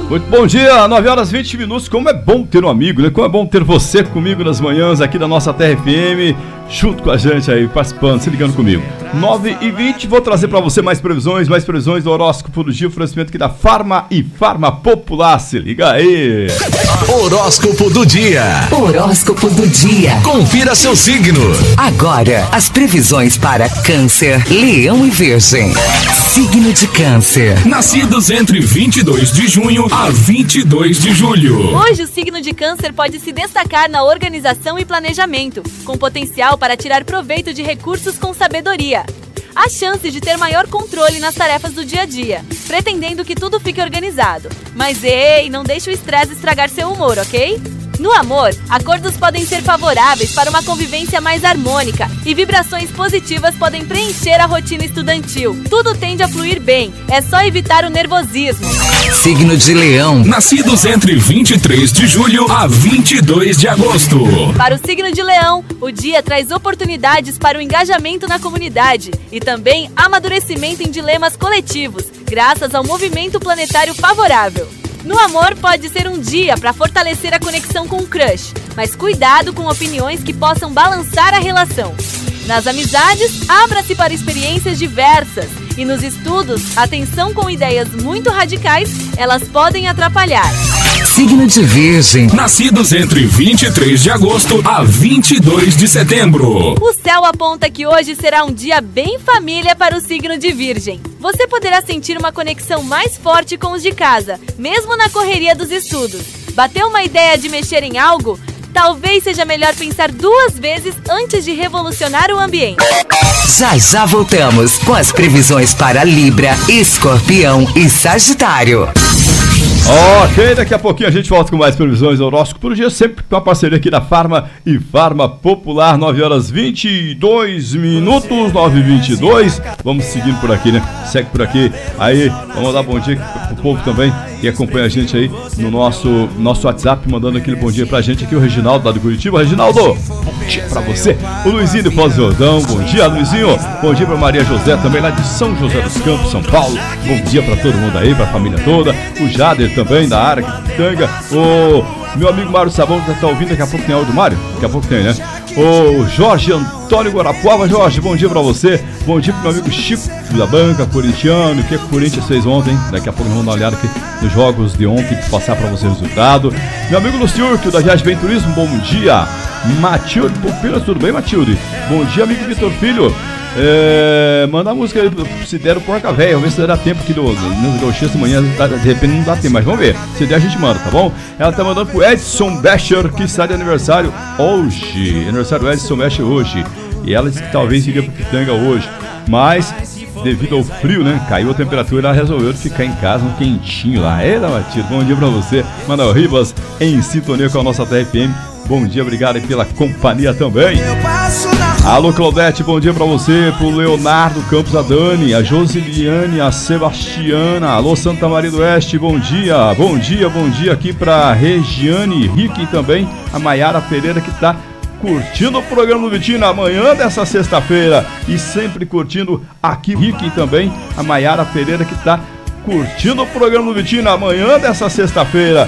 Muito bom dia, 9 horas 20 minutos. Como é bom ter um amigo, né? Como é bom ter você comigo nas manhãs aqui da nossa Terra FM, junto com a gente aí, participando, se ligando comigo. 9h20, vou trazer para você mais previsões do horóscopo do dia, oferecimento aqui da Farma e Farma Popular. Se liga aí. Horóscopo do dia. Horóscopo do dia. Confira seu signo. Agora, as previsões para Câncer, Leão e Virgem. Signo de Câncer. Nascidos entre 22 de junho a 22 de julho. Hoje o signo de Câncer pode se destacar na organização e planejamento, com potencial para tirar proveito de recursos com sabedoria. Há chance de ter maior controle nas tarefas do dia a dia, pretendendo que tudo fique organizado. Mas ei, não deixe o estresse estragar seu humor, ok? No amor, acordos podem ser favoráveis para uma convivência mais harmônica e vibrações positivas podem preencher a rotina estudantil. Tudo tende a fluir bem, é só evitar o nervosismo. Signo de Leão. Nascidos entre 23 de julho a 22 de agosto. Para o signo de Leão, o dia traz oportunidades para o engajamento na comunidade e também amadurecimento em dilemas coletivos, graças ao movimento planetário favorável. No amor, pode ser um dia para fortalecer a conexão com o crush, mas cuidado com opiniões que possam balançar a relação. Nas amizades, abra-se para experiências diversas. E nos estudos, atenção com ideias muito radicais, elas podem atrapalhar. Signo de Virgem. Nascidos entre 23 de agosto a 22 de setembro. O céu aponta que hoje será um dia bem família para o signo de Virgem. Você poderá sentir uma conexão mais forte com os de casa, mesmo na correria dos estudos. Bateu uma ideia de mexer em algo? Talvez seja melhor pensar 2 vezes antes de revolucionar o ambiente. Já voltamos com as previsões para Libra, Escorpião e Sagitário. Ok, daqui a pouquinho a gente volta com mais previsões do horóscopo do dia, sempre com a parceria aqui da Farma e Farma Popular. 9 horas 22 minutos, 9h22. Vamos seguindo por aqui, né? Segue por aqui. Aí, vamos dar bom dia pro povo também que acompanha a gente aí no nosso WhatsApp, mandando aquele bom dia pra gente aqui, o Reginaldo lá do Curitiba. Reginaldo, bom dia pra você. O Luizinho do Foz do Jordão, bom dia, Luizinho. Bom dia pra Maria José, também lá de São José dos Campos, São Paulo. Bom dia pra todo mundo aí, pra família toda. O Jader também, da área aqui de Pitanga. O meu amigo Mário Sabão que tá ouvindo, daqui a pouco tem áudio do Mário? Daqui a pouco tem, né? O Jorge Antônio Guarapuava. Jorge, bom dia pra você. Bom dia pro meu amigo Chico da banca, corintiano. O que o Corinthians fez ontem? Daqui a pouco nós vamos dar uma olhada aqui nos jogos de ontem, passar pra você o resultado. Meu amigo Luciurquio, da Viagem Bem Turismo, bom dia. Matilde Pupilas, tudo bem, Matilde? Bom dia, amigo Vitor Filho. Manda a música aí, se der o Porca Véia. Vamos ver se dá tempo aqui do Gauchês amanhã. De repente não dá tempo, mas vamos ver. Se der a gente manda, tá bom? Ela tá mandando pro Edson Becher, que está de aniversário hoje. Aniversário do Edson Becher hoje. E ela disse que talvez iria pro Pitanga hoje, mas devido ao frio, né? Caiu a temperatura e ela resolveu ficar em casa, um quentinho lá. Eita, Matilde, bom dia pra você. Manuel Ribas, em sintonia com a nossa TFM. Bom dia, obrigado aí pela companhia também. Alô, Claudete, bom dia pra você, pro Leonardo Campos, a Dani, a Josiliane, a Sebastiana. Alô, Santa Maria do Oeste, bom dia aqui pra Regiane Rick e também a Maiara Pereira, que tá curtindo o programa do Vitinho na manhã dessa sexta-feira e sempre curtindo aqui. Rick também, a Maiara Pereira, que tá curtindo o programa do Vitinho na manhã dessa sexta-feira